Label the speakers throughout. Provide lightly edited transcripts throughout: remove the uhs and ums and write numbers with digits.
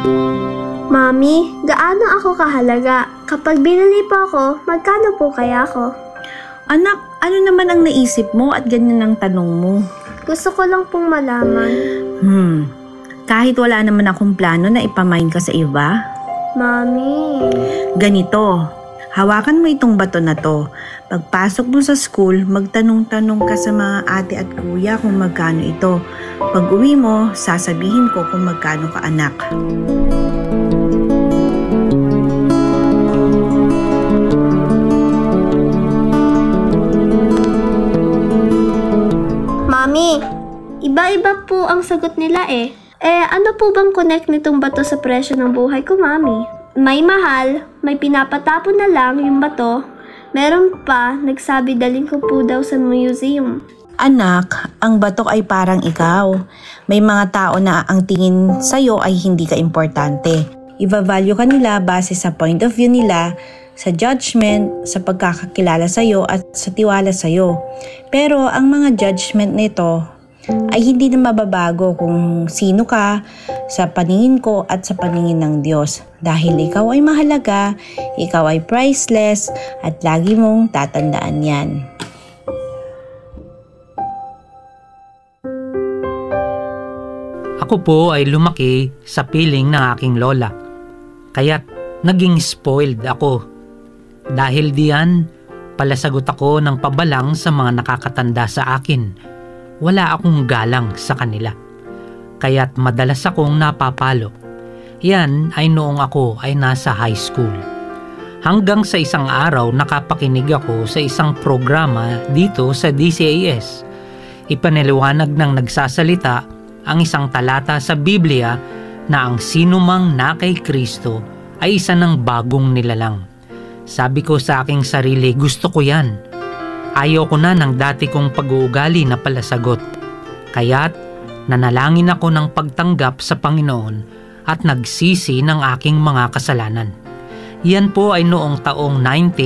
Speaker 1: Mami, gaano ako kahalaga? Kapag binili po ako, magkano po kaya ako?
Speaker 2: Anak, ano naman ang naisip mo at ganyan ang tanong mo?
Speaker 1: Gusto ko lang pong malaman.
Speaker 2: Kahit wala naman akong plano na ipamain ka sa iba.
Speaker 1: Mami.
Speaker 2: Ganito, hawakan mo itong bato na to. Pagpasok mo sa school, magtanong-tanong ka sa mga ate at kuya kung magkano ito. Pag uwi mo, sasabihin ko kung magkano ka, anak.
Speaker 1: Mami, iba-iba po ang sagot nila eh. Ano po bang connect nitong bato sa presyo ng buhay ko, Mami? May mahal, may pinapatapon na lang yung bato. Meron pa, nagsabi dalhin ko po daw sa museum.
Speaker 2: Anak, ang batok ay parang ikaw. May mga tao na ang tingin sa'yo ay hindi ka importante. Iba-value ka nila base sa point of view nila, sa judgment, sa pagkakakilala sa'yo at sa tiwala sa'yo. Pero ang mga judgment nito ay hindi na mababago kung sino ka sa paningin ko at sa paningin ng Diyos. Dahil ikaw ay mahalaga, ikaw ay priceless at lagi mong tatandaan yan.
Speaker 3: Ako po ay lumaki sa piling ng aking lola. Kaya't naging spoiled ako. Dahil diyan, palasagot ako ng pabalang sa mga nakakatanda sa akin. Wala akong galang sa kanila. Kaya't madalas akong napapalo. Yan ay noong ako ay nasa high school. Hanggang sa isang araw nakapakinig ako sa isang programa dito sa DCAS. Ipaniliwanag ng nagsasalita ang isang talata sa Biblia na ang sinumang na kay Kristo ay isa ng bagong nilalang. Sabi ko sa aking sarili, gusto ko yan. Ayoko na ng dati kong pag-uugali na palasagot. Kaya't nanalangin ako ng pagtanggap sa Panginoon at nagsisi ng aking mga kasalanan. Yan po ay noong taong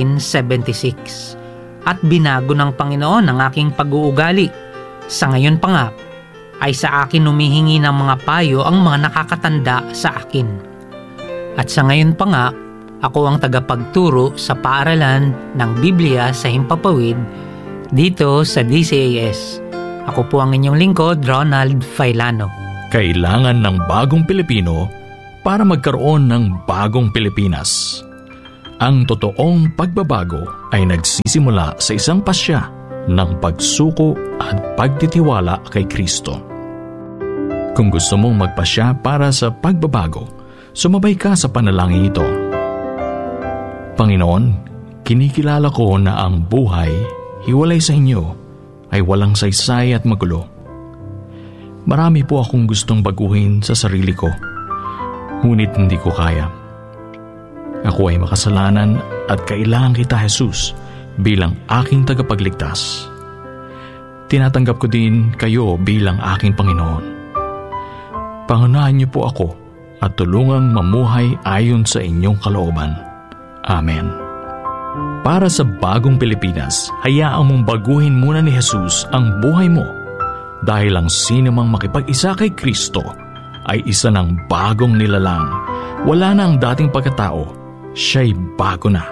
Speaker 3: 1976. At binago ng Panginoon ang aking pag-uugali. Sa ngayon pa nga, ay sa akin humihingi ng mga payo ang mga nakakatanda sa akin. At sa ngayon pa nga, ako ang tagapagturo sa paaralan ng Biblia sa Himpapawid dito sa DCAS. Ako po ang inyong lingkod, Ronald Failano.
Speaker 4: Kailangan ng bagong Pilipino para magkaroon ng bagong Pilipinas. Ang totoong pagbabago ay nagsisimula sa isang pasya ng pagsuko at pagtitiwala kay Kristo. Kung gusto mong magpasya para sa pagbabago, sumabay ka sa panalangin ito. Panginoon, kinikilala ko na ang buhay, hiwalay sa inyo, ay walang saysay at magulo. Marami po akong gustong baguhin sa sarili ko, ngunit hindi ko kaya. Ako ay makasalanan at kailangan kita, Jesus, bilang aking tagapagligtas. Tinatanggap ko din kayo bilang aking Panginoon. Pangunahan niyo po ako at tulungang mamuhay ayon sa inyong kalooban. Amen. Para sa bagong Pilipinas, hayaan mong baguhin muna ni Jesus ang buhay mo dahil ang sino mang makipag-isa kay Kristo ay isa ng bagong nilalang. Wala na ang dating pagkatao, siya'y bago na.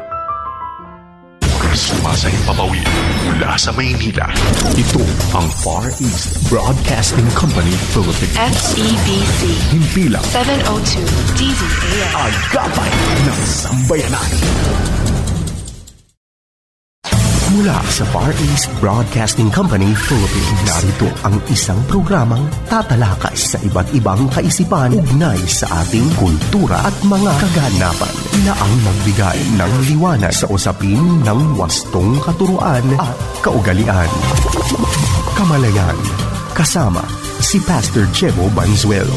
Speaker 5: Sumasay papawid mula sa Maynila. Ito ang Far East Broadcasting Company Philippines.
Speaker 6: FEBC.
Speaker 5: Himpilang
Speaker 6: 702 DZAS.
Speaker 5: Agapay ng Sambayanan. Mula sa Far East Broadcasting Company Philippines, narito ang isang programang tatalakay sa iba't ibang kaisipan ugnay sa ating kultura at mga kaganapan na ang nagbigay ng liwanag sa usapin ng wastong katuruan at kaugalian. Kamalayan, kasama si Pastor Jebo Banzuelo.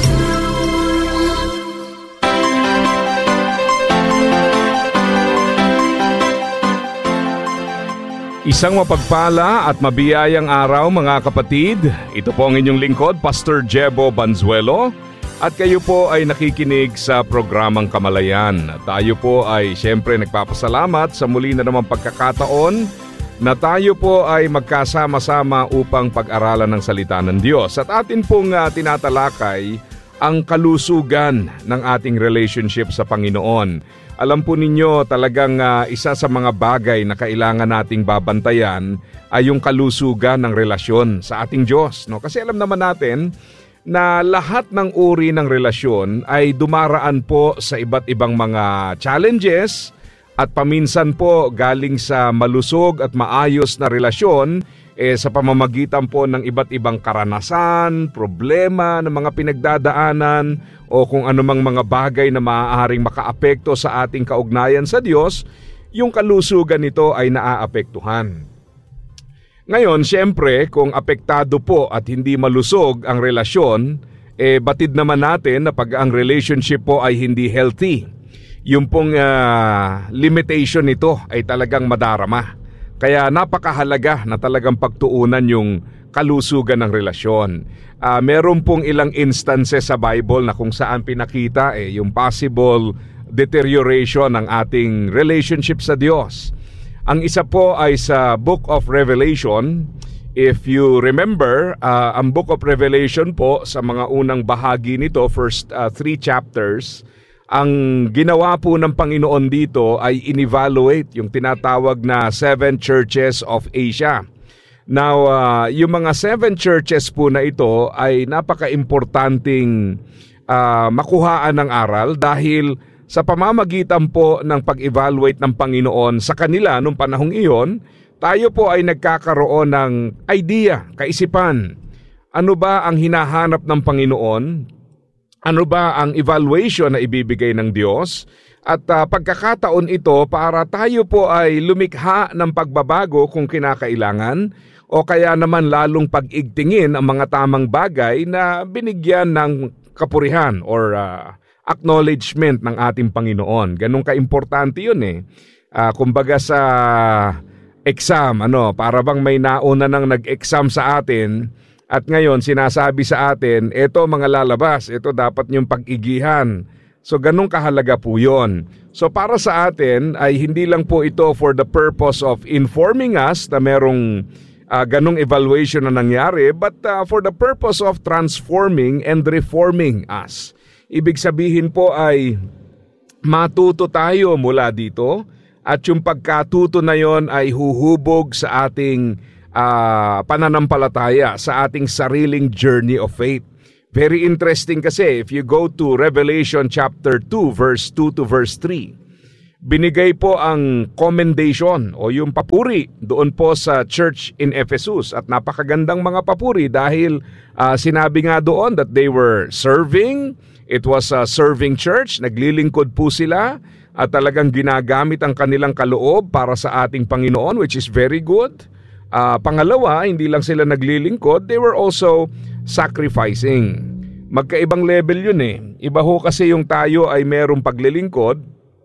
Speaker 7: Isang mapagpala at mabiyayang araw mga kapatid. Ito po ang inyong lingkod, Pastor Jebo Banzuelo. At kayo po ay nakikinig sa programang Kamalayan. Tayo po ay siyempre nagpapasalamat sa muli na naman pagkakataon na tayo po ay magkasama-sama upang pag-aralan ng salita ng Diyos. At atin pong tinatalakay ang kalusugan ng ating relationship sa Panginoon. Alam po ninyo, talagang isa sa mga bagay na kailangan nating babantayan ay yung kalusugan ng relasyon sa ating Diyos. No? Kasi alam naman natin na lahat ng uri ng relasyon ay dumaraan po sa iba't ibang mga challenges at paminsan po galing sa malusog at maayos na relasyon sa pamamagitan po ng iba't ibang karanasan, problema ng mga pinagdadaanan o kung anumang mga bagay na maaaring makaapekto sa ating kaugnayan sa Diyos, yung kalusugan nito ay naaapektuhan. Ngayon, siyempre, kung apektado po at hindi malusog ang relasyon, batid naman natin na pag ang relationship po ay hindi healthy, yung pong limitation nito ay talagang madarama. Kaya napakahalaga na talagang pagtuunan yung kalusugan ng relasyon. Meron pong ilang instances sa Bible na kung saan pinakita yung possible deterioration ng ating relationship sa Diyos. Ang isa po ay sa Book of Revelation. If you remember, ang Book of Revelation po sa mga unang bahagi nito, first 3 chapters, ang ginawa po ng Panginoon dito ay in-evaluate yung tinatawag na 7 churches of Asia. Now, yung mga 7 churches po na ito ay napaka-importanting makuhaan ng aral dahil sa pamamagitan po ng pag-evaluate ng Panginoon sa kanila nung panahong iyon, tayo po ay nagkakaroon ng idea, kaisipan. Ano ba ang hinahanap ng Panginoon? Ano ba ang evaluation na ibibigay ng Diyos? At pagkakataon ito para tayo po ay lumikha ng pagbabago kung kinakailangan o kaya naman lalong pag-igtingin ang mga tamang bagay na binigyan ng kapurihan or acknowledgement ng ating Panginoon. Ganun ka-importante yun kumbaga sa exam, para bang may nauna nang nag-exam sa atin. At ngayon, sinasabi sa atin, ito mga lalabas, ito dapat niyong pag-igihan. So, ganun kahalaga po yun. So, para sa atin, ay hindi lang po ito for the purpose of informing us na merong ganung evaluation na nangyari, but for the purpose of transforming and reforming us. Ibig sabihin po ay matuto tayo mula dito at yung pagkatuto na yon ay huhubog sa ating pananampalataya sa ating sariling journey of faith. Very interesting kasi if you go to Revelation chapter 2 verse 2 to verse 3, binigay po ang commendation o yung papuri doon po sa church in Ephesus at napakagandang mga papuri dahil sinabi nga doon that they were serving, it was a serving church, naglilingkod po sila at talagang ginagamit ang kanilang kaloob para sa ating Panginoon, which is very good. Pangalawa, hindi lang sila naglilingkod, they were also sacrificing. Magkaibang level yun Iba ho kasi yung tayo ay merong paglilingkod,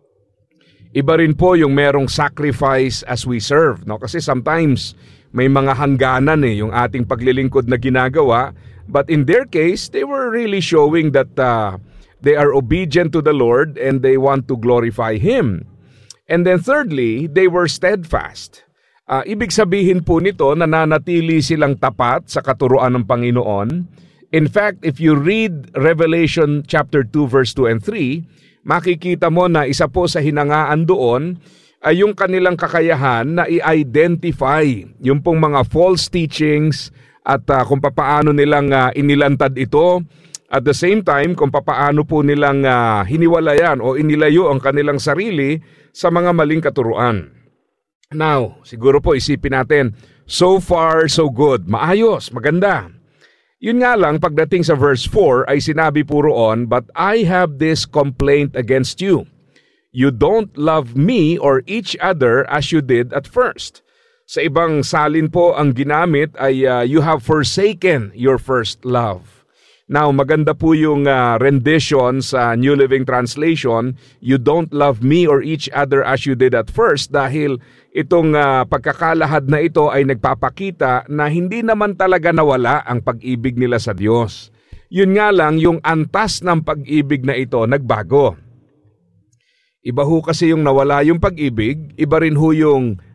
Speaker 7: iba rin po yung merong sacrifice as we serve. No? Kasi sometimes may mga hangganan yung ating paglilingkod na ginagawa. But in their case, they were really showing that they are obedient to the Lord and they want to glorify Him. And then thirdly, they were steadfast. Ibig sabihin po nito, nananatili silang tapat sa katuruan ng Panginoon. In fact, if you read Revelation chapter 2 verse 2 and 3, makikita mo na isa po sa hinangaan doon ay yung kanilang kakayahan na i-identify yung pong mga false teachings at kung papaano nilang inilantad ito. At the same time, kung papaano po nilang hiniwalayan o inilayo ang kanilang sarili sa mga maling katuruan. Now, siguro po isipin natin, so far so good, maayos, maganda. Yun nga lang, pagdating sa verse 4 ay sinabi po roon, but I have this complaint against you. You don't love me or each other as you did at first. Sa ibang salin po ang ginamit ay you have forsaken your first love. Now, maganda po yung rendition sa New Living Translation, you don't love me or each other as you did at first, dahil itong pagkakalahad na ito ay nagpapakita na hindi naman talaga nawala ang pag-ibig nila sa Diyos. Yun nga lang, yung antas ng pag-ibig na ito nagbago. Iba ho kasi yung nawala yung pag-ibig, iba rin ho yung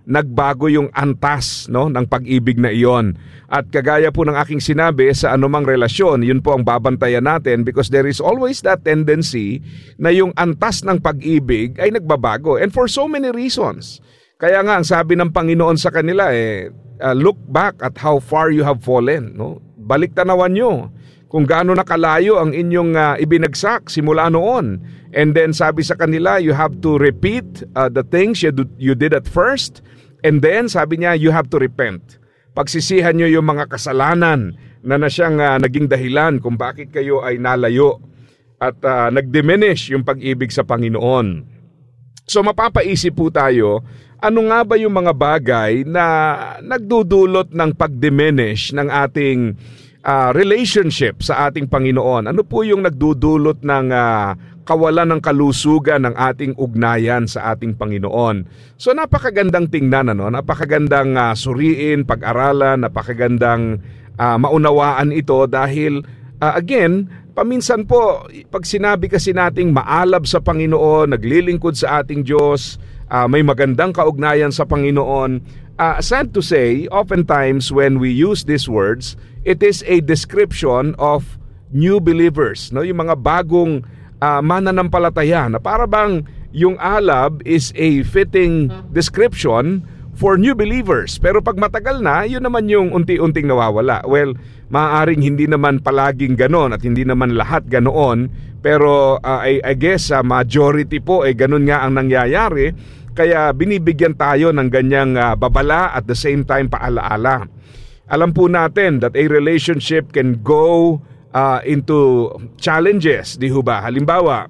Speaker 7: nagbago yung antas, no, ng pag-ibig na iyon. At kagaya po ng aking sinabi, sa anumang relasyon, yun po ang babantayan natin because there is always that tendency na yung antas ng pag-ibig ay nagbabago. And for so many reasons. Kaya nga, ang sabi ng Panginoon sa kanila, look back at how far you have fallen. No? Balik tanawan nyo kung gaano nakalayo ang inyong ibinagsak simula noon. And then sabi sa kanila, you have to repeat the things you did at first. And then sabi niya, you have to repent. Pagsisihan nyo yung mga kasalanan na siyang naging dahilan kung bakit kayo ay nalayo at nag-diminish yung pag-ibig sa Panginoon. So mapapaisip po tayo, ano nga ba yung mga bagay na nagdudulot ng pag-diminish ng ating relationship sa ating Panginoon? Ano po yung nagdudulot ng kawalan ng kalusugan ng ating ugnayan sa ating Panginoon? So napakagandang tingnan, napakagandang suriin, pag-aralan, napakagandang maunawaan ito dahil again, paminsan po pag sinabi kasi nating maalab sa Panginoon, naglilingkod sa ating Diyos, may magandang kaugnayan sa Panginoon, sad to say, oftentimes when we use these words, it is a description of new believers, no? Yung mga bagong mananampalataya na para bang yung alab is a fitting description for new believers. Pero pag matagal na, yun naman yung unti-unting nawawala. Well, maaaring hindi naman palaging ganon at hindi naman lahat ganoon. Pero I guess majority po ay ganon nga ang nangyayari. Kaya binibigyan tayo ng ganyang babala at the same time paalaala. Alam po natin that a relationship can go into challenges, di ho ba? Halimbawa,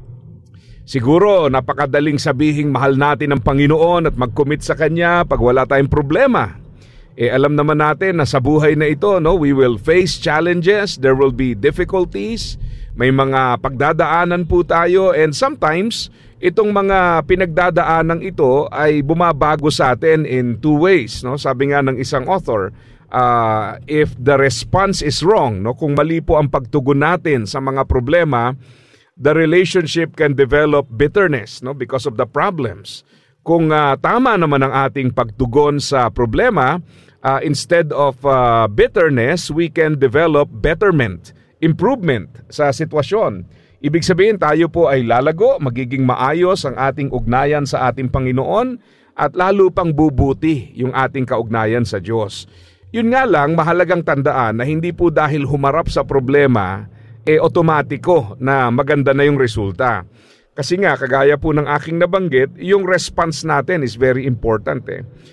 Speaker 7: siguro napakadaling sabihing mahal natin ang Panginoon at mag-commit sa Kanya pag wala tayong problema. Alam naman natin na sa buhay na ito, no, we will face challenges, there will be difficulties, may mga pagdadaanan po tayo, and sometimes itong mga pinagdadaanan ito ay bumabago sa atin in two ways, no? Sabi nga ng isang author, if the response is wrong, no, kung mali po ang pagtugon natin sa mga problema, the relationship can develop bitterness, no, because of the problems. Kung tama naman ang ating pagtugon sa problema, instead of bitterness, we can develop betterment, improvement sa sitwasyon. Ibig sabihin, tayo po ay lalago, magiging maayos ang ating ugnayan sa ating Panginoon at lalo pang bubuti yung ating kaugnayan sa Diyos. Yun nga lang, mahalagang tandaan na hindi po dahil humarap sa problema, otomatiko na maganda na yung resulta. Kasi nga, kagaya po ng aking nabanggit, yung response natin is very important.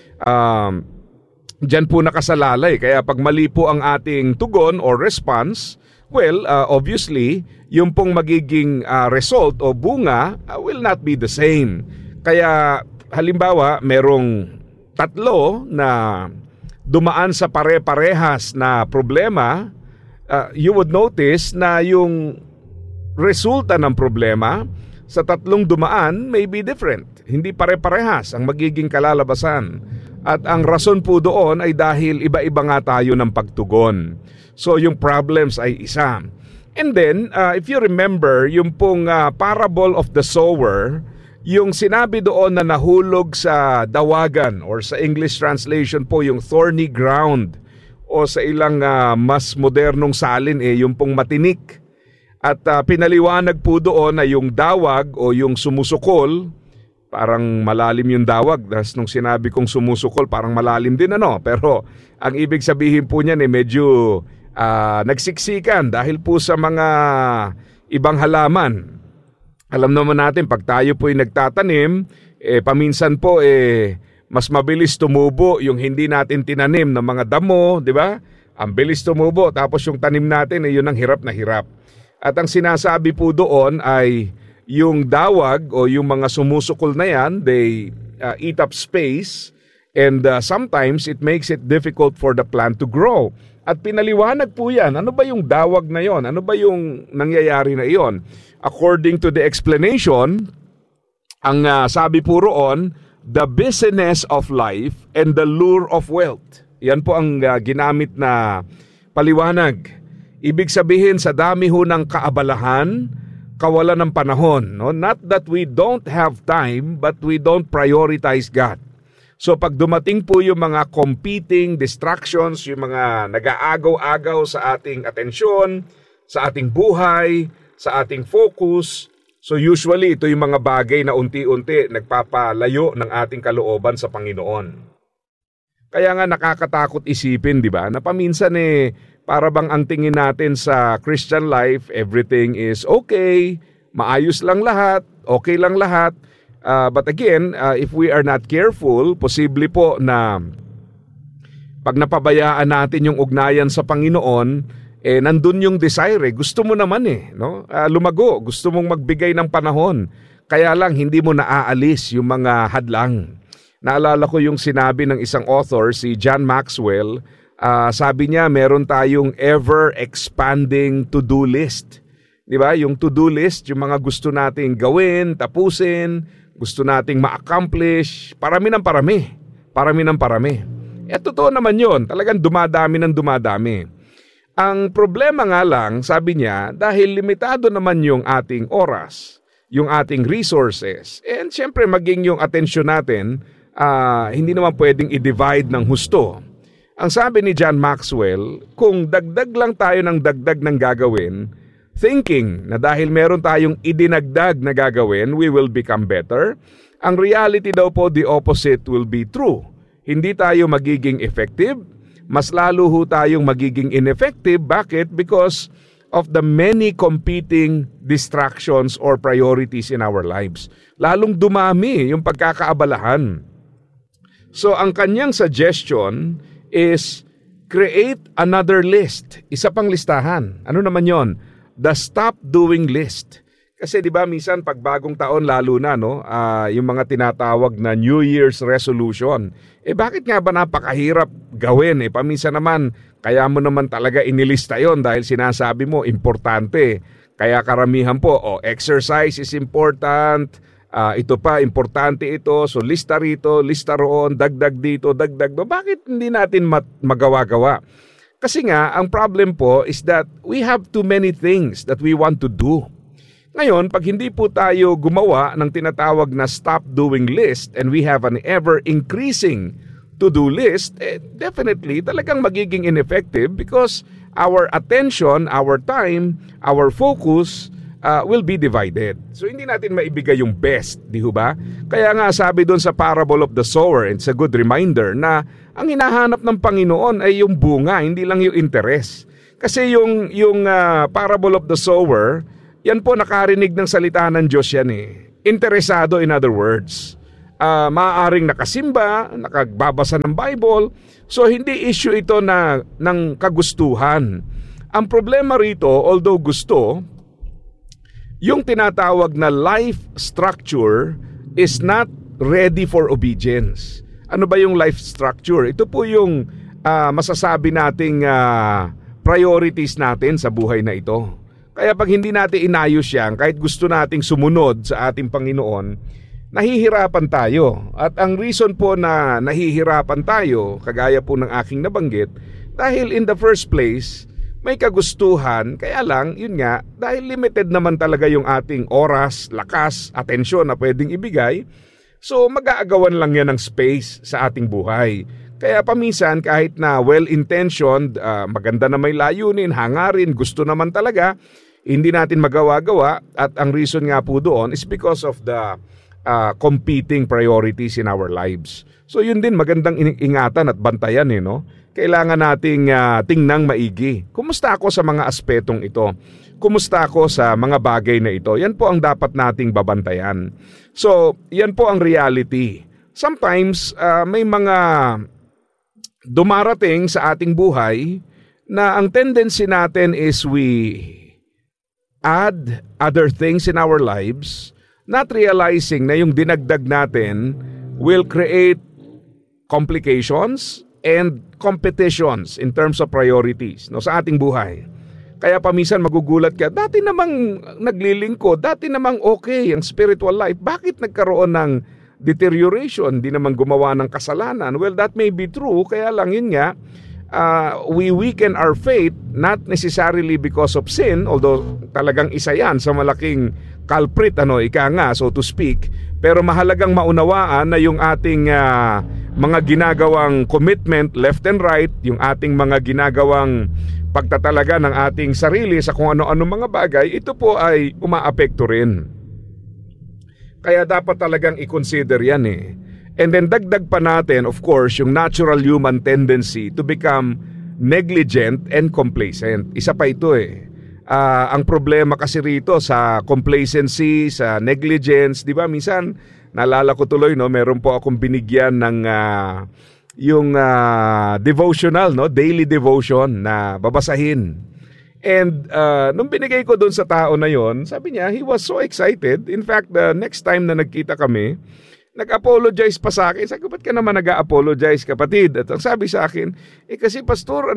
Speaker 7: Diyan po nakasalalay. Kaya pag mali po ang ating tugon or response, well, obviously, yung pong magiging result o bunga will not be the same. Kaya halimbawa, merong tatlo na dumaan sa pare-parehas na problema, you would notice na yung resulta ng problema sa tatlong dumaan may be different. Hindi pare-parehas ang magiging kalalabasan. At ang rason po doon ay dahil iba-iba nga tayo ng pagtugon. So yung problems ay isa. And then, if you remember, yung pong parable of the sower, yung sinabi doon na nahulog sa dawagan or sa English translation po yung thorny ground o sa ilang mas modernong salin yung pong matinik. At pinaliwanag po doon na yung dawag o yung sumusukol, parang malalim yung dawag. Tapos nung sinabi kong sumusukol, parang malalim din Pero ang ibig sabihin po niyan medyo nagsiksikan dahil po sa mga ibang halaman. Alam naman natin, pag tayo po ay nagtatanim, paminsan po mas mabilis tumubo yung hindi natin tinanim ng mga damo, di ba? Ang bilis tumubo, tapos yung tanim natin yun ang hirap na hirap. At ang sinasabi po doon ay yung dawag o yung mga sumusukol na yan, they eat up space and sometimes it makes it difficult for the plant to grow. At pinaliwanag po yan, ano ba yung dawag na yon? Ano ba yung nangyayari na iyon? According to the explanation, ang sabi po roon, the business of life and the lure of wealth. Yan po ang ginamit na paliwanag. Ibig sabihin sa dami ho ng kaabalahan, kawalan ng panahon. No? Not that we don't have time, but we don't prioritize God. So pag dumating po yung mga competing distractions, yung mga nag-aagaw-agaw sa ating atensyon, sa ating buhay, sa ating focus, so usually ito yung mga bagay na unti-unti nagpapalayo ng ating kalooban sa Panginoon. Kaya nga nakakatakot isipin, di ba? Na paminsan para bang ang tingin natin sa Christian life, everything is okay, maayos lang lahat, okay lang lahat. But again, if we are not careful, posible po na pag napabayaan natin yung ugnayan sa Panginoon, nandun yung desire. Gusto mo naman no? Lumago, gusto mong magbigay ng panahon. Kaya lang, hindi mo naaalis yung mga hadlang. Naalala ko yung sinabi ng isang author, si John Maxwell. Sabi niya, meron tayong ever-expanding to-do list. Di ba? Yung to-do list, yung mga gusto nating gawin, tapusin, gusto nating ma-accomplish, parami ng parami. Parami ng parami. Totoo naman yun. Talagang dumadami ng dumadami. Ang problema nga lang, sabi niya, dahil limitado naman yung ating oras, yung ating resources, and syempre maging yung atensyon natin, hindi naman pwedeng i-divide ng husto. Ang sabi ni John Maxwell, kung dagdag lang tayo ng dagdag ng gagawin, thinking na dahil meron tayong idinagdag na gagawin, we will become better. Ang reality daw po, the opposite will be true. Hindi tayo magiging effective, mas lalo ho tayong magiging ineffective. Bakit? Because of the many competing distractions or priorities in our lives. Lalong dumami yung pagkakaabalahan. So ang kanyang suggestion is create another list. Isa pang listahan. Ano naman yon? The stop doing list. Kasi 'di ba minsan pag bagong taon lalo na yung mga tinatawag na New Year's resolution. Bakit nga ba napakahirap gawin? Paminsan naman kaya mo naman talaga inilista 'yon dahil sinasabi mo importante. Kaya karamihan po, exercise is important. Ito pa importante ito. So lista rito, lista roon, dagdag dito, dagdag do. Bakit hindi natin magawa-gawa? Kasi nga, ang problem po is that we have too many things that we want to do. Ngayon, pag hindi po tayo gumawa ng tinatawag na stop doing list and we have an ever-increasing to-do list, definitely talagang magiging ineffective because our attention, our time, our focus will be divided. So hindi natin maibigay yung best, di ba? Kaya nga sabi doon sa parable of the sower, it's a good reminder na ang hinahanap ng Panginoon ay yung bunga, hindi lang yung interest. Kasi yung parable of the sower, yan po nakarinig ng salita ng Diyos yan Interesado, in other words. Maaaring nakasimba, nakagbabasa ng Bible. So hindi issue ito ng kagustuhan. Ang problema rito, although gusto, yung tinatawag na life structure is not ready for obedience. Ano ba yung life structure? Ito po yung masasabi nating priorities natin sa buhay na ito. Kaya pag hindi natin inayos yan, kahit gusto nating sumunod sa ating Panginoon, nahihirapan tayo. At ang reason po na nahihirapan tayo, kagaya po ng aking nabanggit, dahil in the first place, may kagustuhan, kaya lang, yun nga, dahil limited naman talaga yung ating oras, lakas, atensyon na pwedeng ibigay, so mag-aagawan lang yan ng space sa ating buhay. Kaya paminsan, kahit na well-intentioned, maganda na may layunin, hangarin, gusto naman talaga, hindi natin magawa-gawa, at ang reason nga po doon is because of the competing priorities in our lives. So yun din, magandang ingatan at bantayan no? Kailangan nating tingnang maigi. Kumusta ako sa mga aspetong ito? Kumusta ako sa mga bagay na ito? Yan po ang dapat nating babantayan. So, yan po ang reality. Sometimes, may mga dumarating sa ating buhay na ang tendency natin is we add other things in our lives, not realizing na yung dinagdag natin will create complications and competitions in terms of priorities sa ating buhay. Kaya paminsan magugulat ka, dati namang naglilingkod, dati namang okay ang spiritual life, bakit nagkaroon ng deterioration, di naman gumawa ng kasalanan? Well, that may be true, kaya lang yun nga, we weaken our faith, not necessarily because of sin, although talagang isa yan sa malaking culprit, ika nga, so to speak, pero mahalagang maunawaan na yung ating mga ginagawang commitment left and right, yung ating mga ginagawang pagtatalaga ng ating sarili sa kung ano-ano mga bagay, ito po ay umaapekto rin. Kaya dapat talagang i-consider yan eh. And then dagdag pa natin, of course, yung natural human tendency to become negligent and complacent. Isa pa ito eh. Ang problema kasi rito sa complacency, sa negligence, di ba? Minsan, naalala ko tuloy, no, meron po akong binigyan ng yung devotional, no, daily devotion na babasahin. And nung binigay ko doon sa tao na yon, sabi niya, he was so excited. In fact, the next time na nagkita kami, nag-apologize pa sa akin. Sabi ko, ba't ka naman nag-apologize, kapatid? At ang sabi sa akin, kasi pastor,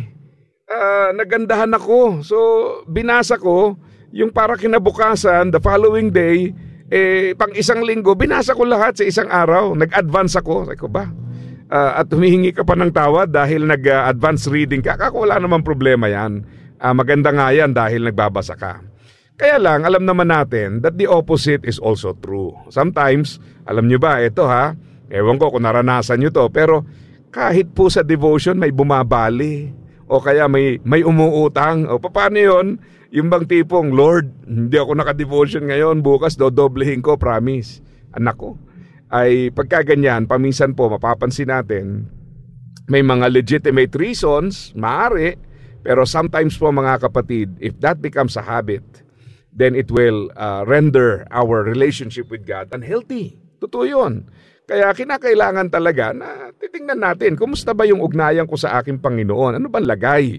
Speaker 7: nagandahan ako. So, binasa ko, yung para kinabukasan, the following day, pang isang linggo, binasa ko lahat sa isang araw. Nag-advance ako. Sabi ko ba? At humihingi ka pa ng tawad dahil nag-advance reading ka. Kako, wala namang problema yan. Maganda nga yan dahil nagbabasa ka. Kaya lang, alam naman natin that the opposite is also true. Sometimes, alam nyo ba, ito ha, ewan ko kung naranasan nyo to, pero kahit po sa devotion may bumabali o kaya may umuutang. O paano yun? Yung bang tipong, Lord, hindi ako naka-devotion ngayon, bukas dodoblehin ko, promise. Anak ko. Ay pagkaganyan, paminsan po mapapansin natin, may mga legitimate reasons, maaari, pero sometimes po mga kapatid, if that becomes a habit, then it will render our relationship with God unhealthy. Totoo yun. Kaya kinakailangan talaga na titingnan natin, kumusta ba yung ugnayan ko sa aking Panginoon? Ano bang lagay?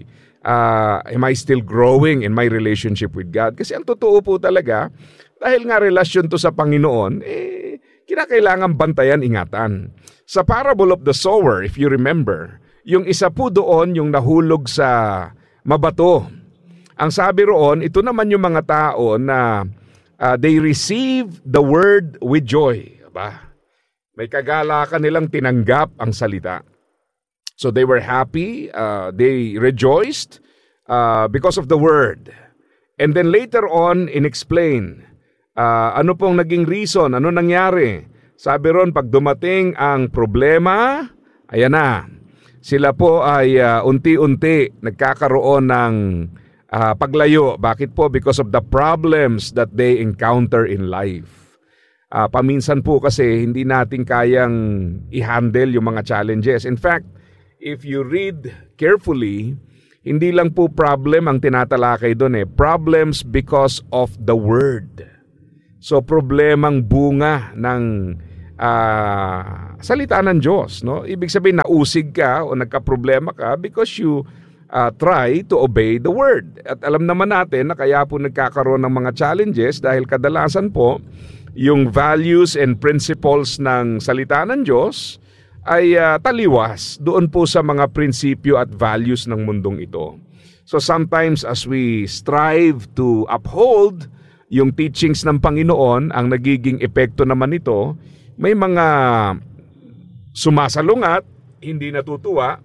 Speaker 7: Am I still growing in my relationship with God? Kasi ang totoo po talaga, dahil nga relasyon to sa Panginoon, kinakailangan bantayan, ingatan. Sa parable of the sower, if you remember, yung isa po doon yung nahulog sa mabato. Ang sabi roon, ito naman yung mga tao na they receive the word with joy. Aba, may kagalakan nilang tinanggap ang salita. So they were happy, they rejoiced because of the word. And then later on, inexplain, ano pong naging reason, ano nangyari. Sabi ron, pag dumating ang problema, ayan na, sila po ay unti-unti nagkakaroon ng paglayo. Bakit po? Because of the problems that they encounter in life. Paminsan po kasi hindi natin kayang i-handle yung mga challenges. In fact, if you read carefully, hindi lang po problem ang tinatalakay doon eh. Problems because of the word. So problemang bunga ng salita ng Diyos, no? Ibig sabihin nausig ka o nagka-problema ka because you try to obey the word. At alam naman natin na kaya po nagkakaroon ng mga challenges dahil kadalasan po yung values and principles ng salita ng Diyos ay taliwas doon po sa mga prinsipyo at values ng mundong ito. So sometimes as we strive to uphold yung teachings ng Panginoon, ang nagiging epekto naman nito, may mga sumasalungat, hindi natutuwa,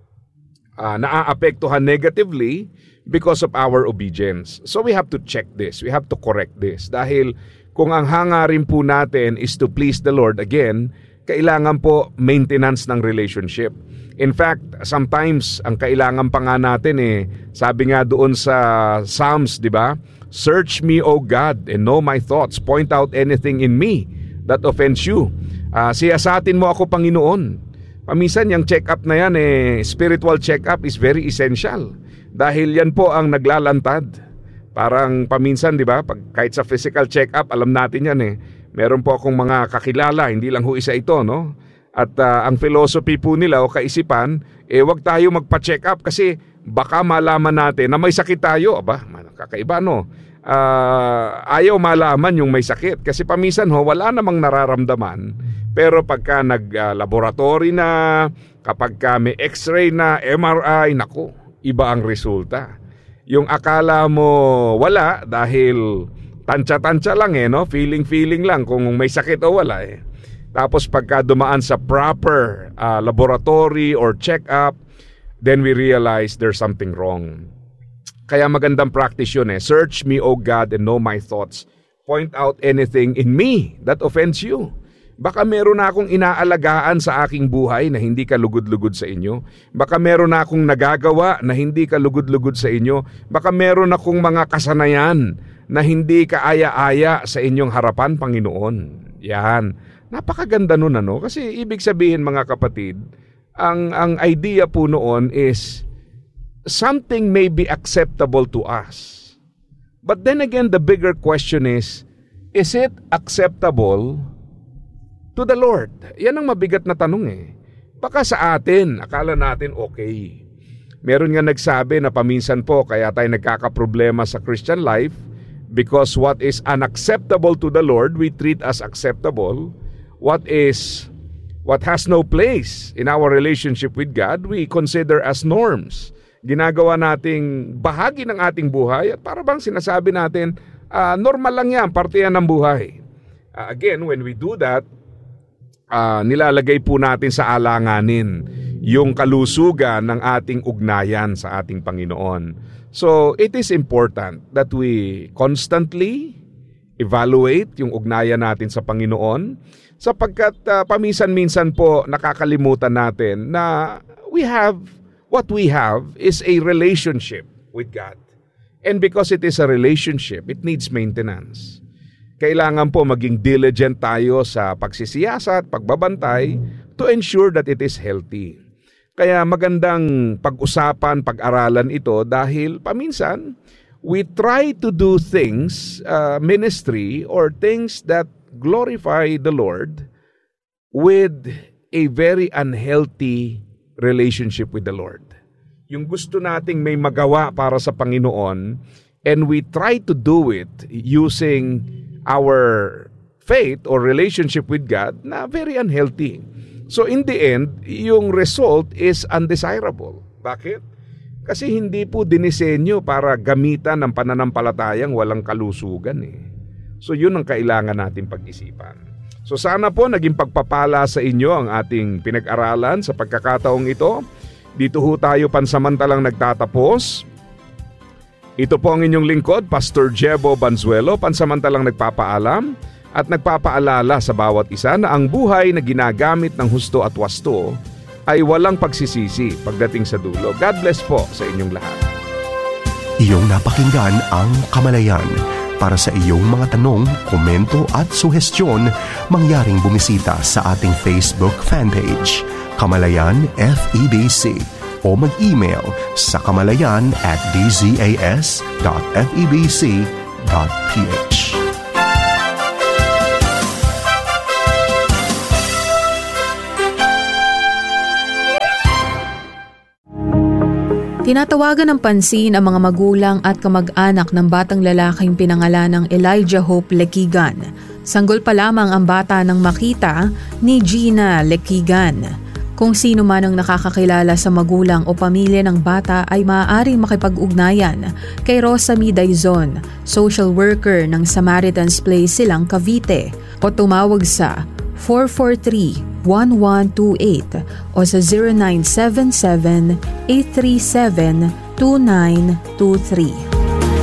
Speaker 7: naaapektuhan negatively because of our obedience. So we have to check this. We have to correct this. Dahil kung ang hangarin po natin is to please the Lord, again, kailangan po maintenance ng relationship. In fact, sometimes ang kailangan pa nga natin sabi nga doon sa Psalms, di ba? Search me, O God, and know my thoughts. Point out anything in me that offends you. Siyasatin mo ako, Panginoon. Paminsan yung check-up na yan, spiritual check-up is very essential. Dahil yan po ang naglalantad. Parang paminsan, di ba? Kahit sa physical check-up, alam natin yan Meron po akong mga kakilala, hindi lang ho isa ito, no? At ang philosophy po nila o kaisipan, wag tayo magpa-check up kasi baka malaman natin na may sakit tayo. Aba, kakaiba, no? Ayaw malaman yung may sakit kasi paminsan wala namang nararamdaman. Pero pagka nag-laboratory na, kapag may x-ray na, MRI, naku, iba ang resulta. Yung akala mo wala dahil tansya-tansya lang no? Feeling lang kung may sakit o wala Tapos pagka dumaan sa proper laboratory or check-up, then we realize there's something wrong. Kaya magandang practice yun Search me, O God, and know my thoughts. Point out anything in me that offends you. Baka meron na akong inaalagaan sa aking buhay na hindi kalugod-lugod sa inyo. Baka meron na akong nagagawa na hindi kalugod-lugod sa inyo. Baka meron akong mga kasanayan na hindi kaaya-aya sa inyong harapan, Panginoon. Yan. Napakaganda nun, ano? Kasi ibig sabihin, mga kapatid, ang idea po noon is something may be acceptable to us. But then again, the bigger question is it acceptable to the Lord? Yan ang mabigat na tanong eh. Baka sa atin, akala natin okay. Meron nga nagsabi na paminsan po kaya tayo nagkakaproblema sa Christian life because what is unacceptable to the Lord, we treat as acceptable. What has no place in our relationship with God, we consider as norms. Ginagawa nating bahagi ng ating buhay at para bang sinasabi natin, normal lang yan, parte yan ng buhay. Again, when we do that, nilalagay po natin sa alanganin yung kalusugan ng ating ugnayan sa ating Panginoon. So, it is important that we constantly evaluate yung ugnayan natin sa Panginoon sapagkat paminsan-minsan po nakakalimutan natin na what we have is a relationship with God. And because it is a relationship, it needs maintenance. Kailangan po maging diligent tayo sa pagsisiyasat, pagbabantay to ensure that it is healthy. Kaya magandang pag-usapan, pag-aralan ito dahil paminsan we try to do things, ministry or things that glorify the Lord with a very unhealthy relationship with the Lord. Yung gusto nating may magawa para sa Panginoon and we try to do it using our faith or relationship with God na very unhealthy. So in the end, yung result is undesirable. Bakit? Kasi hindi po dinisenyo para gamitan ng pananampalatayang walang kalusugan eh. So yun ang kailangan natin pag-isipan. So sana po naging pagpapala sa inyo ang ating pinag-aralan sa pagkakataong ito. Dito ho tayo pansamantalang nagtatapos. Ito po ang inyong lingkod, Pastor Jebo Banzuelo, pansamantalang nagpapaalam at nagpapaalala sa bawat isa na ang buhay na ginagamit ng husto at wasto ay walang pagsisisi pagdating sa dulo. God bless po sa inyong lahat.
Speaker 5: Iyong napakinggan ang Kamalayan. Para sa iyong mga tanong, komento at suhestyon, mangyaring bumisita sa ating Facebook fanpage, Kamalayan FEBC, o mag-email sa kamalayan@dzas.febc.ph.
Speaker 8: Tinatawagan ng pansin ang mga magulang at kamag-anak ng batang lalaking pinangalan ng Elijah Hope Lequigan. Sanggol pa lamang ang bata nang makita ni Gina Lequigan. Kung sino man ang nakakakilala sa magulang o pamilya ng bata ay maaaring makipag-ugnayan kay Rosamie Daizon, social worker ng Samaritan's Place, Silang, Cavite, o tumawag sa 443-1128 o sa 0977-837-2923.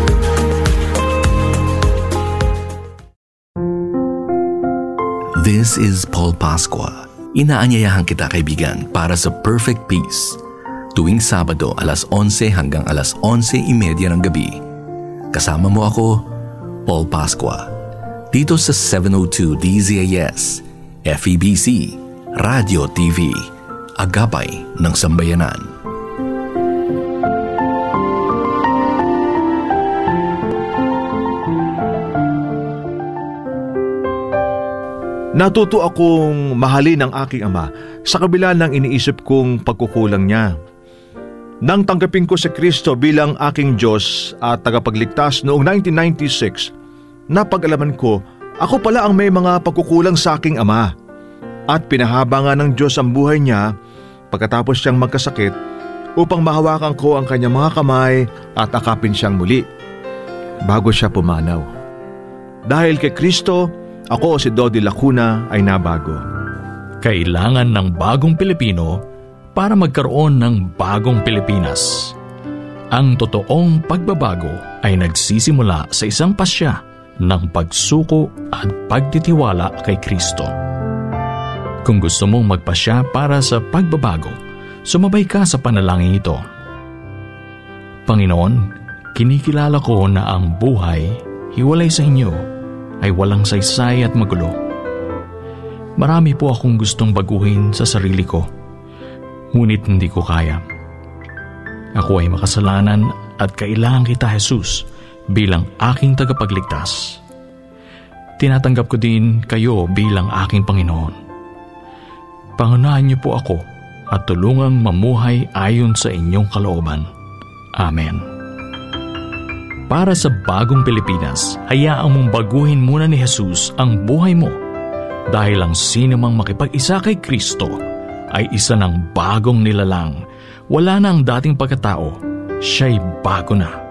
Speaker 9: This is Paul Pascua. Inaanyayahan kita, kaibigan, para sa Perfect Peace. Tuwing Sabado, alas 11 hanggang alas 11:30 ng gabi. Kasama mo ako, Paul Pascua. Dito sa 702 DZAS, FEBC, Radio TV, Agapay ng Sambayanan.
Speaker 10: Natuto akong mahalin ang aking ama sa kabila ng iniisip kong pagkukulang niya. Nang tanggapin ko si Kristo bilang aking Diyos at tagapagligtas noong 1996, napag-alaman ko ako pala ang may mga pagkukulang sa aking ama. At pinahaba nga ng Diyos ang buhay niya pagkatapos siyang magkasakit upang mahawakan ko ang kanyang mga kamay at akapin siyang muli bago siya pumanaw. Dahil kay Kristo, ako si Dodi Lacuna ay nabago.
Speaker 4: Kailangan ng bagong Pilipino para magkaroon ng bagong Pilipinas. Ang totoong pagbabago ay nagsisimula sa isang pasya ng pagsuko at pagtitiwala kay Kristo. Kung gusto mong magpasya para sa pagbabago, sumabay ka sa panalangin ito. Panginoon, kinikilala ko na ang buhay, hiwalay sa inyo, ay walang saysay at magulo. Marami po akong gustong baguhin sa sarili ko, ngunit hindi ko kaya. Ako ay makasalanan at kailangan kita, Jesus, bilang aking tagapagligtas. Tinatanggap ko din kayo bilang aking Panginoon. Pangunahan niyo po ako at tulungang mamuhay ayon sa inyong kalooban. Amen. Para sa bagong Pilipinas, hayaan mong baguhin muna ni Jesus ang buhay mo dahil ang sino mang makipag-isa kay Kristo ay isa ng bagong nilalang. Wala na ang dating pagkatao, siya'y bago na.